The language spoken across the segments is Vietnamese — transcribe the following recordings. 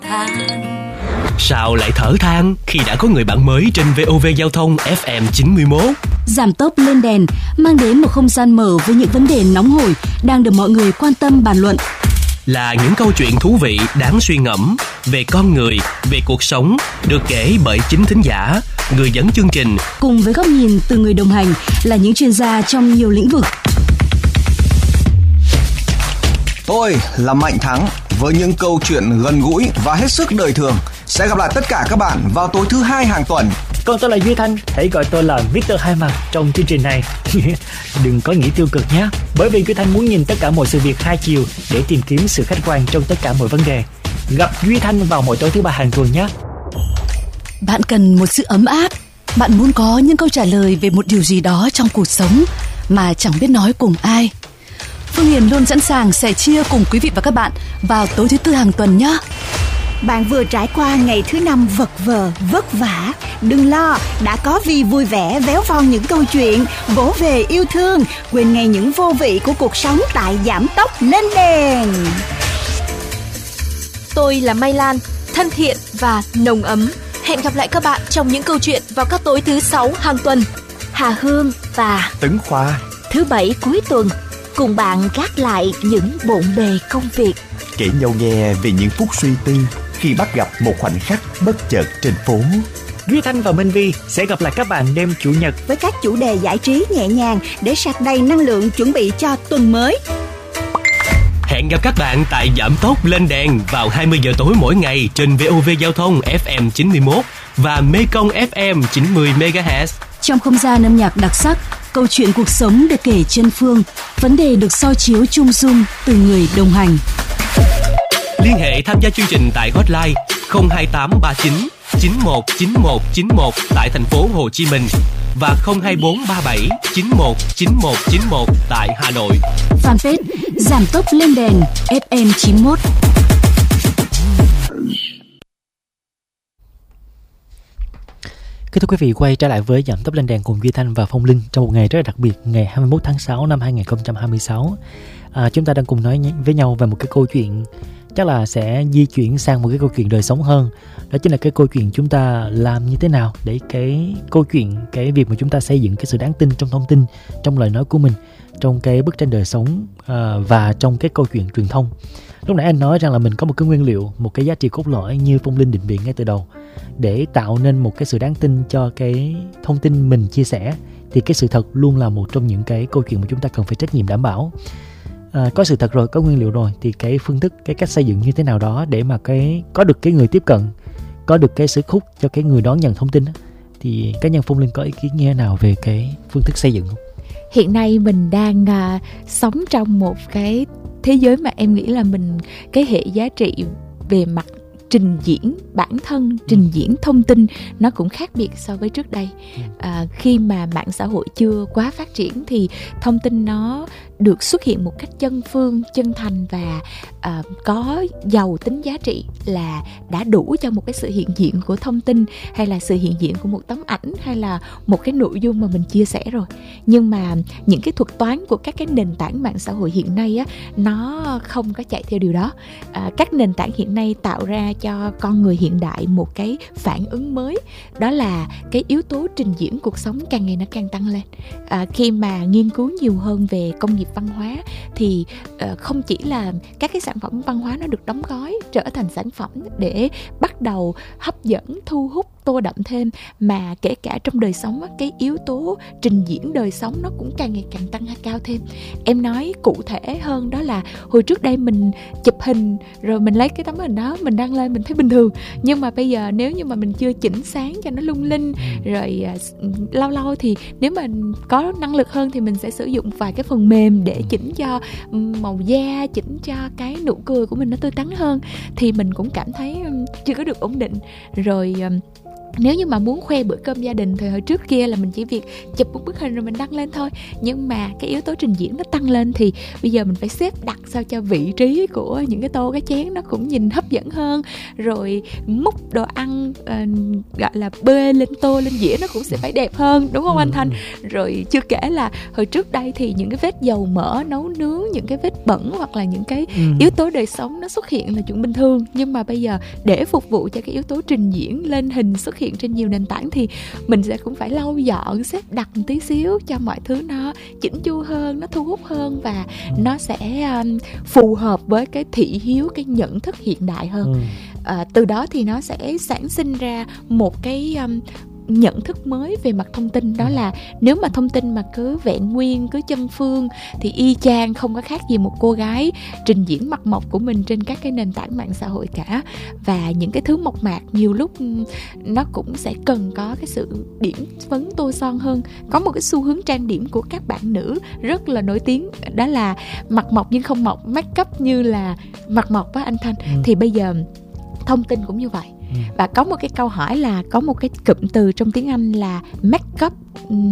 Sao lại thở than khi đã có người bạn mới trên VOV Giao thông FM 91? Giảm tốc lên đèn mang đến một không gian mở với những vấn đề nóng hổi đang được mọi người quan tâm bàn luận. Là những câu chuyện thú vị đáng suy ngẫm về con người, về cuộc sống, được kể bởi chính thính giả, người dẫn chương trình. Cùng với góc nhìn từ người đồng hành là những chuyên gia trong nhiều lĩnh vực. Tôi là Mạnh Thắng với những câu chuyện gần gũi và hết sức đời thường. Sẽ gặp lại tất cả các bạn vào tối thứ 2 hàng tuần. Còn tôi là Duy Thanh, hãy gọi tôi là Mr. Hai Mặt trong chương trình này. Đừng có nghĩ tiêu cực nhé, bởi vì Duy Thanh muốn nhìn tất cả mọi sự việc hai chiều để tìm kiếm sự khách quan trong tất cả mọi vấn đề. Gặp Duy Thanh vào mỗi tối thứ 3 hàng tuần nhé. Bạn cần một sự ấm áp. Bạn muốn có những câu trả lời về một điều gì đó trong cuộc sống mà chẳng biết nói cùng ai. Phương Hiền luôn sẵn sàng sẻ chia cùng quý vị và các bạn vào tối thứ 4 hàng tuần nhé. Bạn vừa trải qua ngày thứ 5 vật vờ, vất vả. Đừng lo, đã có Vi vui vẻ véo von những câu chuyện, vỗ về yêu thương, quên ngay những vô vị của cuộc sống tại Giảm tốc lên đèn. Tôi là Mai Lan, thân thiện và nồng ấm. Hẹn gặp lại các bạn trong những câu chuyện vào các tối thứ 6 hàng tuần. Hà Hương và Tấn Khoa, thứ 7 cuối tuần, cùng bạn gác lại những bộn bề công việc, kể nhau nghe về những phút suy tư khi bắt gặp một khoảnh khắc bất chợt trên phố. Duy Thanh và Minh Vi sẽ gặp lại các bạn đêm Chủ nhật với các chủ đề giải trí nhẹ nhàng để sạc đầy năng lượng chuẩn bị cho tuần mới. Hẹn gặp các bạn tại Giảm tốc lên đèn vào 20 giờ tối mỗi ngày trên VOV Giao thông FM 91 và Mekong FM 90 MHz. Trong không gian âm nhạc đặc sắc, câu chuyện cuộc sống được kể trên phương, vấn đề được soi chiếu chung dung từ người đồng hành. Liên hệ tham gia chương trình tại hotline 02839 919191 tại thành phố Hồ Chí Minh và 02437 919191 tại Hà Nội. Fanpage Giảm tốc lên đèn FM 91. Kính thưa quý vị, quay trở lại với Giảm tốc lên đèn cùng Duy Thanh và Phong Linh trong một ngày rất là đặc biệt, ngày 21 tháng 6 năm 2026. Chúng ta đang cùng nói với nhau về một cái câu chuyện chắc là sẽ di chuyển sang một cái câu chuyện đời sống hơn. Đó chính là cái câu chuyện chúng ta làm như thế nào để cái câu chuyện, cái việc mà chúng ta xây dựng cái sự đáng tin trong thông tin, trong lời nói của mình, trong cái bức tranh đời sống và trong cái câu chuyện truyền thông. Lúc nãy anh nói rằng là mình có một cái nguyên liệu, một cái giá trị cốt lõi như Phong Linh định vị ngay từ đầu để tạo nên một cái sự đáng tin cho cái thông tin mình chia sẻ, thì cái sự thật luôn là một trong những cái câu chuyện mà chúng ta cần phải trách nhiệm đảm bảo. Có sự thật rồi, có nguyên liệu rồi, thì cái phương thức, cái cách xây dựng như thế nào đó để mà có được cái người tiếp cận, có được cái sức hút cho cái người đón nhận thông tin đó. Thì cá nhân Phong Linh có ý kiến như thế nào về cái phương thức xây dựng không? Hiện nay mình đang sống trong một cái thế giới mà em nghĩ là cái hệ giá trị về mặt trình diễn bản thân, trình diễn thông tin nó cũng khác biệt so với trước đây. Khi mà mạng xã hội chưa quá phát triển thì thông tin nó được xuất hiện một cách chân phương, chân thành và có giàu tính giá trị là đã đủ cho một cái sự hiện diện của thông tin, hay là sự hiện diện của một tấm ảnh, hay là một cái nội dung mà mình chia sẻ rồi. Nhưng mà những cái thuật toán của các cái nền tảng mạng xã hội hiện nay á, nó không có chạy theo điều đó. Các nền tảng hiện nay tạo ra cho con người hiện đại một cái phản ứng mới, đó là cái yếu tố trình diễn cuộc sống càng ngày nó càng tăng lên. Khi mà nghiên cứu nhiều hơn về công nghiệp văn hóa thì không chỉ là các cái sản phẩm văn hóa nó được đóng gói trở thành sản phẩm để bắt đầu hấp dẫn, thu hút, tô đậm thêm, mà kể cả trong đời sống cái yếu tố trình diễn đời sống nó cũng càng ngày càng tăng cao thêm. Em nói cụ thể hơn đó là hồi trước đây mình chụp hình rồi mình lấy cái tấm hình đó mình đăng lên mình thấy bình thường, nhưng mà bây giờ nếu như mà mình chưa chỉnh sáng cho nó lung linh rồi lâu lâu thì nếu mà có năng lực hơn thì mình sẽ sử dụng vài cái phần mềm để chỉnh cho màu da, chỉnh cho cái nụ cười của mình nó tươi tắn hơn, thì mình cũng cảm thấy chưa có được ổn định. Rồi Nếu như mà muốn khoe bữa cơm gia đình thì hồi trước kia là mình chỉ việc chụp một bức hình rồi mình đăng lên thôi. Nhưng mà cái yếu tố trình diễn nó tăng lên thì bây giờ mình phải xếp đặt sao cho vị trí của những cái tô cái chén nó cũng nhìn hấp dẫn hơn. Rồi múc đồ ăn gọi là bê lên tô lên dĩa nó cũng sẽ phải đẹp hơn, đúng không anh Thanh? Rồi chưa kể là hồi trước đây thì những cái vết dầu mỡ nấu nướng, những cái vết bẩn hoặc là những cái yếu tố đời sống nó xuất hiện là chuyện bình thường. Nhưng mà bây giờ để phục vụ cho cái yếu tố trình diễn lên hình xuất hiện trên nhiều nền tảng thì mình sẽ cũng phải lau dọn, xếp đặt một tí xíu cho mọi thứ nó chỉnh chu hơn, nó thu hút hơn và nó sẽ phù hợp với cái thị hiếu, cái nhận thức hiện đại hơn. Từ đó thì nó sẽ sản sinh ra một cái nhận thức mới về mặt thông tin, đó là nếu mà thông tin mà cứ vẹn nguyên, cứ chân phương thì y chang không có khác gì một cô gái trình diễn mặt mộc của mình trên các cái nền tảng mạng xã hội cả. Và những cái thứ mộc mạc nhiều lúc nó cũng sẽ cần có cái sự điểm phấn tô son hơn. Có một cái xu hướng trang điểm của các bạn nữ rất là nổi tiếng, đó là mặt mộc nhưng không mộc, make up như là mặt mộc á anh Thanh. Thì bây giờ thông tin cũng như vậy. Và có một cái câu hỏi là có một cái cụm từ trong tiếng Anh là make up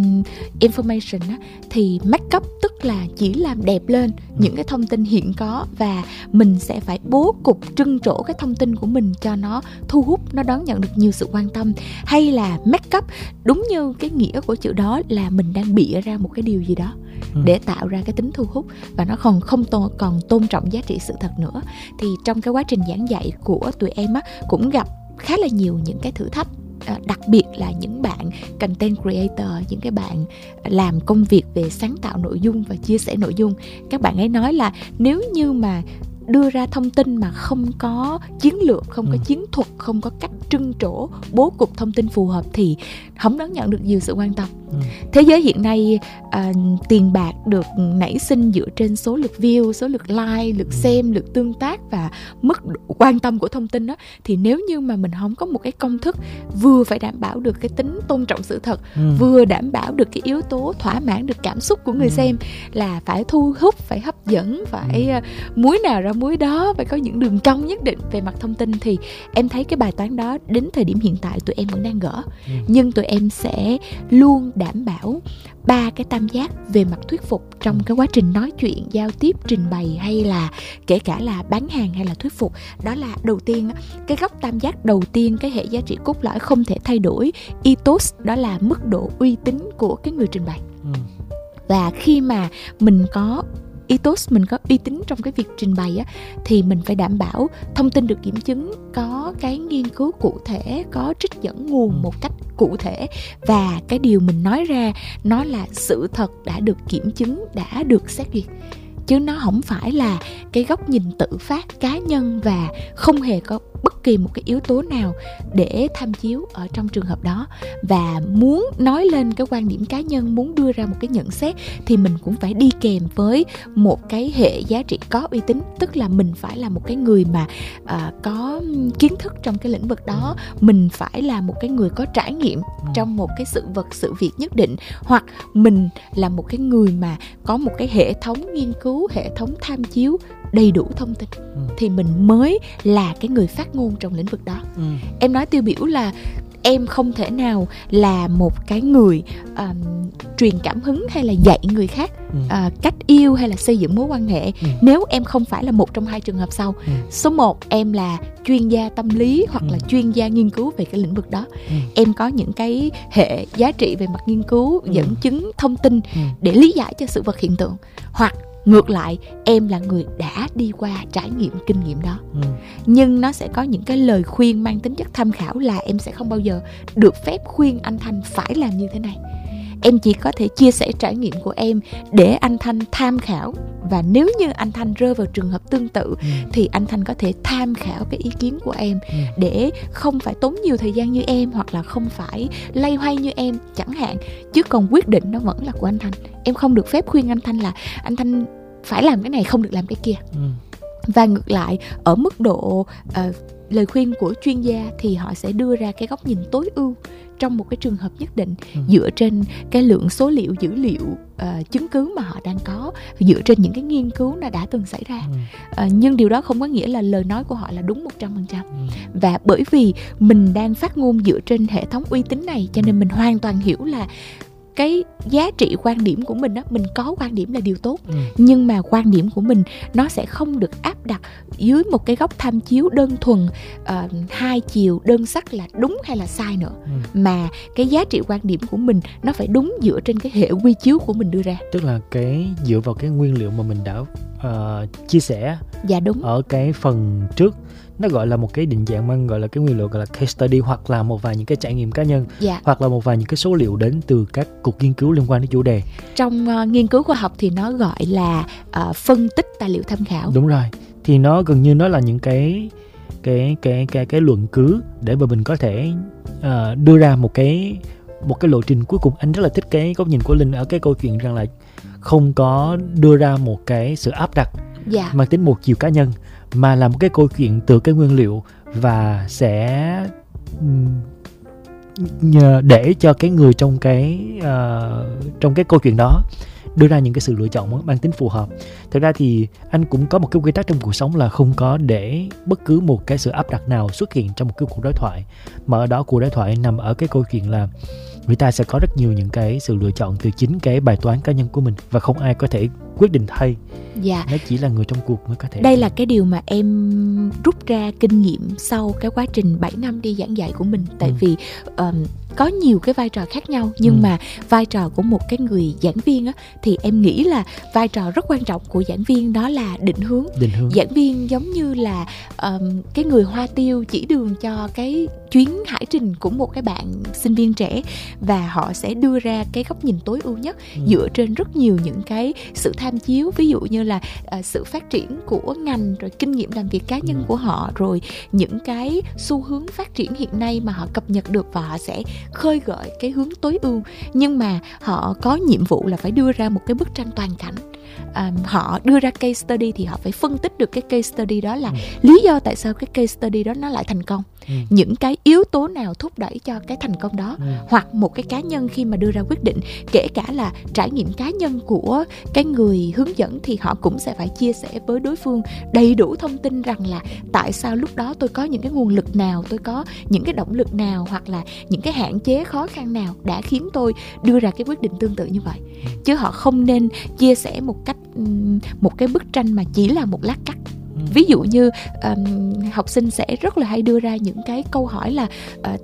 information á, thì make up tức là chỉ làm đẹp lên những cái thông tin hiện có và mình sẽ phải bố cục trưng trổ cái thông tin của mình cho nó thu hút, nó đón nhận được nhiều sự quan tâm. Hay là make up đúng như cái nghĩa của chữ đó là mình đang bịa ra một cái điều gì đó để tạo ra cái tính thu hút và nó không còn tôn trọng giá trị sự thật nữa. Thì trong cái quá trình giảng dạy của tụi em á cũng gặp khá là nhiều những cái thử thách, đặc biệt là những bạn content creator, những cái bạn làm công việc về sáng tạo nội dung và chia sẻ nội dung. Các bạn ấy nói là nếu như mà đưa ra thông tin mà không có chiến lược, không có chiến thuật, không có cách trưng trổ, bố cục thông tin phù hợp thì không đón nhận được nhiều sự quan tâm. Thế giới hiện nay tiền bạc được nảy sinh dựa trên số lượt view, số lượt like, lượt xem, lượt tương tác và mức độ quan tâm của thông tin đó. Thì nếu như mà mình không có một cái công thức vừa phải đảm bảo được cái tính tôn trọng sự thật, vừa đảm bảo được cái yếu tố thỏa mãn được cảm xúc của người xem, là phải thu hút, phải hấp dẫn, phải múi nào ra múi đó, phải có những đường cong nhất định về mặt thông tin, thì em thấy cái bài toán đó đến thời điểm hiện tại tụi em vẫn đang gỡ. Nhưng tụi em sẽ luôn đảm bảo 3 cái tam giác về mặt thuyết phục trong cái quá trình nói chuyện, giao tiếp, trình bày hay là kể cả là bán hàng hay là thuyết phục. Đó là đầu tiên, cái góc tam giác đầu tiên, cái hệ giá trị cốt lõi không thể thay đổi, ethos, đó là mức độ uy tín của cái người trình bày. Và khi mà mình có ethos, mình có uy tín trong cái việc trình bày á, thì mình phải đảm bảo thông tin được kiểm chứng, có cái nghiên cứu cụ thể, có trích dẫn nguồn một cách cụ thể, và cái điều mình nói ra nó là sự thật đã được kiểm chứng, đã được xét duyệt, chứ nó không phải là cái góc nhìn tự phát cá nhân và không hề có bất kỳ một cái yếu tố nào để tham chiếu ở trong trường hợp đó. Và muốn nói lên cái quan điểm cá nhân, muốn đưa ra một cái nhận xét thì mình cũng phải đi kèm với một cái hệ giá trị có uy tín, tức là mình phải là một cái người mà có kiến thức trong cái lĩnh vực đó, mình phải là một cái người có trải nghiệm trong một cái sự vật, sự việc nhất định, hoặc mình là một cái người mà có một cái hệ thống nghiên cứu, hệ thống tham chiếu đầy đủ thông tin, thì mình mới là cái người phát ngôn trong lĩnh vực đó. Em nói tiêu biểu là em không thể nào là một cái người truyền cảm hứng hay là dạy người khác cách yêu hay là xây dựng mối quan hệ nếu em không phải là một trong hai trường hợp sau. Số 1, em là chuyên gia tâm lý hoặc là chuyên gia nghiên cứu về cái lĩnh vực đó. Em có những cái hệ giá trị về mặt nghiên cứu, dẫn chứng, thông tin để lý giải cho sự vật hiện tượng. Hoặc ngược lại, em là người đã đi qua trải nghiệm, kinh nghiệm đó. Nhưng nó sẽ có những cái lời khuyên mang tính chất tham khảo, là em sẽ không bao giờ được phép khuyên anh Thanh phải làm như thế này. Em chỉ có thể chia sẻ trải nghiệm của em để anh Thanh tham khảo. Và nếu như anh Thanh rơi vào trường hợp tương tự thì anh Thanh có thể tham khảo cái ý kiến của em để không phải tốn nhiều thời gian như em, hoặc là không phải loay hoay như em chẳng hạn. Chứ còn quyết định nó vẫn là của anh Thanh. Em không được phép khuyên anh Thanh là anh Thanh phải làm cái này, không được làm cái kia. Và ngược lại, ở mức độ lời khuyên của chuyên gia thì họ sẽ đưa ra cái góc nhìn tối ưu trong một cái trường hợp nhất định, dựa trên cái lượng số liệu, dữ liệu, chứng cứ mà họ đang có, dựa trên những cái nghiên cứu nó đã từng xảy ra. Nhưng điều đó không có nghĩa là lời nói của họ là đúng 100%. Và bởi vì mình đang phát ngôn dựa trên hệ thống uy tín này, cho nên mình hoàn toàn hiểu là cái giá trị quan điểm của mình đó, mình có quan điểm là điều tốt, nhưng mà quan điểm của mình nó sẽ không được áp đặt dưới một cái góc tham chiếu đơn thuần hai chiều đơn sắc là đúng hay là sai nữa, mà cái giá trị quan điểm của mình nó phải đúng dựa trên cái hệ quy chiếu của mình đưa ra. Tức là cái dựa vào cái nguyên liệu mà mình đã chia sẻ. Dạ đúng. Ở cái phần trước nó gọi là một cái định dạng mang gọi là cái nguyên liệu gọi là case study, hoặc là một vài những cái trải nghiệm cá nhân, hoặc là một vài những cái số liệu đến từ các cuộc nghiên cứu liên quan đến chủ đề. Trong nghiên cứu khoa học thì nó gọi là phân tích tài liệu tham khảo. Đúng rồi, thì nó gần như nó là những cái luận cứ để mà mình có thể đưa ra một cái lộ trình cuối cùng. Anh rất là thích cái góc nhìn của Linh ở cái câu chuyện rằng là không có đưa ra một cái sự áp đặt mang tính một chiều cá nhân, mà là một cái câu chuyện từ cái nguyên liệu, và sẽ để cho cái người trong cái câu chuyện đó đưa ra những cái sự lựa chọn mang tính phù hợp. Thực ra thì anh cũng có một cái quy tắc trong cuộc sống là không có để bất cứ một cái sự áp đặt nào xuất hiện trong một cái cuộc đối thoại, mà ở đó cuộc đối thoại nằm ở cái câu chuyện là người ta sẽ có rất nhiều những cái sự lựa chọn từ chính cái bài toán cá nhân của mình, và không ai có thể quyết định thay. Nó chỉ là người trong cuộc mới có thể. Đây là cái điều mà em rút ra kinh nghiệm sau cái quá trình 7 năm đi giảng dạy của mình. Tại vì có nhiều cái vai trò khác nhau, nhưng mà vai trò của một cái người giảng viên á, thì em nghĩ là vai trò rất quan trọng của giảng viên đó là định hướng. Giảng viên giống như là cái người hoa tiêu chỉ đường cho cái chuyến hải trình của một cái bạn sinh viên trẻ, và họ sẽ đưa ra cái góc nhìn tối ưu nhất dựa trên rất nhiều những cái sự tham chiếu, ví dụ như là sự phát triển của ngành, rồi kinh nghiệm làm việc cá nhân của họ, rồi những cái xu hướng phát triển hiện nay mà họ cập nhật được, và họ sẽ khơi gợi cái hướng tối ưu. Nhưng mà họ có nhiệm vụ là phải đưa ra một cái bức tranh toàn cảnh. Họ đưa ra case study thì họ phải phân tích được cái case study đó là lý do tại sao cái case study đó nó lại thành công, những cái yếu tố nào thúc đẩy cho cái thành công đó, hoặc một cái cá nhân khi mà đưa ra quyết định, kể cả là trải nghiệm cá nhân của cái người hướng dẫn, thì họ cũng sẽ phải chia sẻ với đối phương đầy đủ thông tin rằng là tại sao lúc đó tôi có những cái nguồn lực nào, tôi có những cái động lực nào, hoặc là những cái hạn chế khó khăn nào đã khiến tôi đưa ra cái quyết định tương tự như vậy. Chứ họ không nên chia sẻ một cái bức tranh mà chỉ là một lát cắt. Ví dụ như học sinh sẽ rất là hay đưa ra những cái câu hỏi là